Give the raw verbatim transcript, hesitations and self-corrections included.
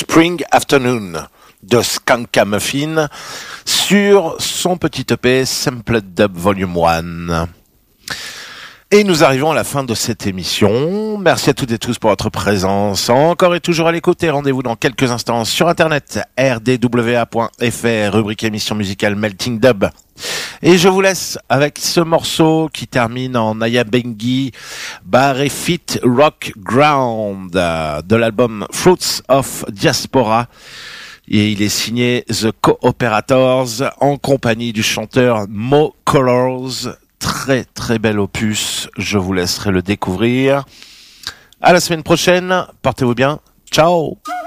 Spring Afternoon de Skankamuffin sur son petit E P Sampled Dub Volume un. Et nous arrivons à la fin de cette émission. Merci à toutes et tous pour votre présence. Encore et toujours à l'écoute et rendez-vous dans quelques instants sur internet r d w a point f r, rubrique émission musicale Melting Dub. Et je vous laisse avec ce morceau qui termine en Ayabengi Barefit Rock Ground de l'album Fruits of Diaspora. Et il est signé The Cooperators en compagnie du chanteur Mo Colors. Très très bel opus, je vous laisserai le découvrir. À la semaine prochaine, portez-vous bien, ciao.